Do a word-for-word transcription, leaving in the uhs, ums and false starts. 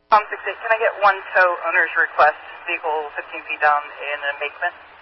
Tom six eight, can I get one tow owner's request, vehicle fifteen feet down in embankment?